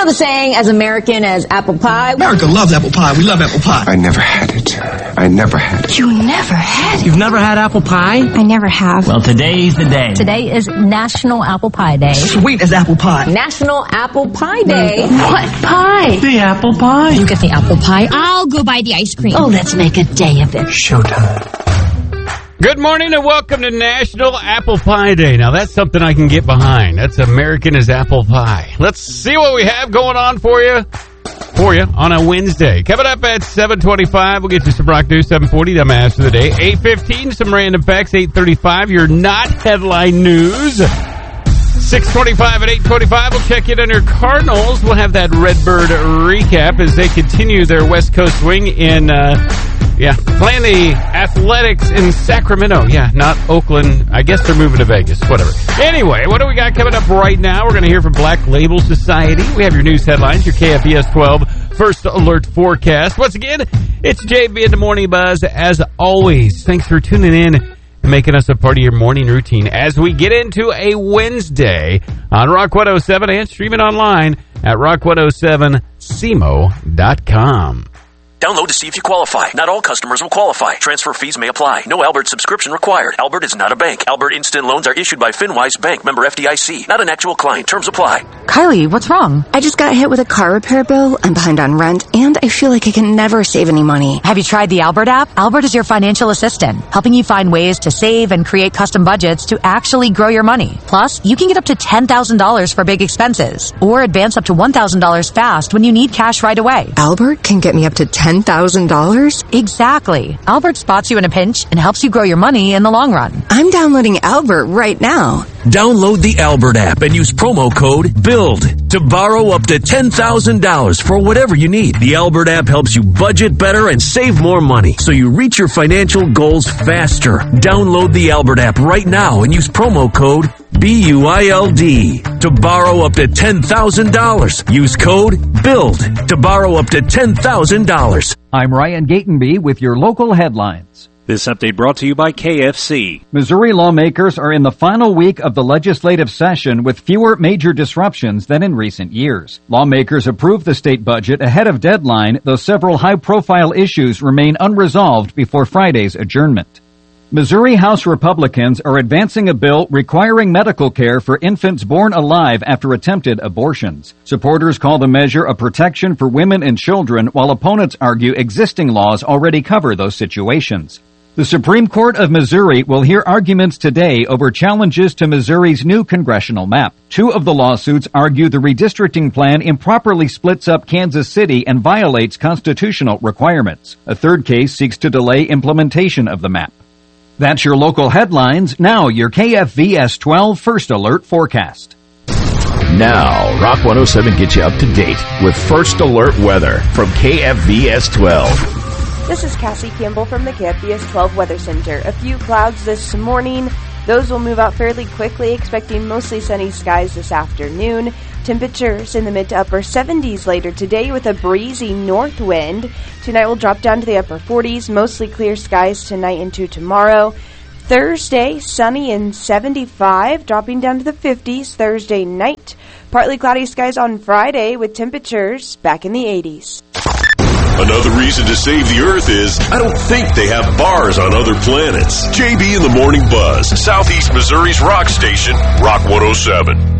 know the saying, as American as apple pie? America loves apple pie. We love apple pie. I never had it. I never had it. You never had it? You've never had apple pie? I never have. Well, today's the day. Today is National Apple Pie Day. Sweet as apple pie. National Apple Pie Day. What pie? The apple pie. You get the apple pie. I'll go buy the ice cream. Oh, let's make a day of it. Showtime. Good morning and welcome to National Apple Pie Day. Now, that's something I can get behind. That's American as apple pie. Let's see what we have going on for you on a Wednesday. Coming up at 7:25, we'll get you some rock news. 7:40, dumbass of the day. 8:15, some random facts. 8:35, your not headline news. 6:25 and 8:25, we'll check in on your Cardinals. We'll have that Redbird recap as they continue their West Coast swing in, playing the Athletics in Sacramento. Yeah, not Oakland. I guess they're moving to Vegas. Whatever. Anyway, what do we got coming up right now? We're going to hear from Black Label Society. We have your news headlines, your KFVS 12 First Alert Forecast. Once again, it's JB in the Morning Buzz. As always, thanks for tuning in and making us a part of your morning routine as we get into a Wednesday on Rock 107 and streaming online at rock107cmo.com. Download to see if you qualify. Not all customers will qualify. Transfer fees may apply. No Albert subscription required. Albert is not a bank. Albert Instant Loans are issued by FinWise Bank, member FDIC. Not an actual client. Terms apply. Kylie, what's wrong? I just got hit with a car repair bill. I'm behind on rent, and I feel like I can never save any money. Have you tried the Albert app? Albert is your financial assistant, helping you find ways to save and create custom budgets to actually grow your money. Plus, you can get up to $10,000 for big expenses, or advance up to $1,000 fast when you need cash right away. Albert can get me up to $10,000? Exactly. Albert spots you in a pinch and helps you grow your money in the long run. I'm downloading Albert right now. Download the Albert app and use promo code BUILD to borrow up to $10,000 for whatever you need. The Albert app helps you budget better and save more money so you reach your financial goals faster. Download the Albert app right now and use promo code BUILD to borrow up to $10,000. Use code BUILD to borrow up to $10,000. I'm Ryan Gatenby with your local headlines. This update brought to you by KFC. Missouri lawmakers are in the final week of the legislative session with fewer major disruptions than in recent years. Lawmakers approved the state budget ahead of deadline, though several high-profile issues remain unresolved before Friday's adjournment. Missouri House Republicans are advancing a bill requiring medical care for infants born alive after attempted abortions. Supporters call the measure a protection for women and children, while opponents argue existing laws already cover those situations. The Supreme Court of Missouri will hear arguments today over challenges to Missouri's new congressional map. Two of the lawsuits argue the redistricting plan improperly splits up Kansas City and violates constitutional requirements. A third case seeks to delay implementation of the map. That's your local headlines. Now your KFVS 12 First Alert Forecast. Now, Rock 107 gets you up to date with First Alert weather from KFVS 12. This is Cassie Campbell from the KFVS 12 Weather Center. A few clouds this morning. Those will move out fairly quickly, expecting mostly sunny skies this afternoon. Temperatures in the mid to upper 70s later today with a breezy north wind. Tonight will drop down to the upper 40s, mostly clear skies tonight into tomorrow. Thursday, sunny and 75, dropping down to the 50s Thursday night. Partly cloudy skies on Friday with temperatures back in the 80s. Another reason to save the Earth is, I don't think they have bars on other planets. JB in the Morning Buzz, Southeast Missouri's rock station, Rock 107.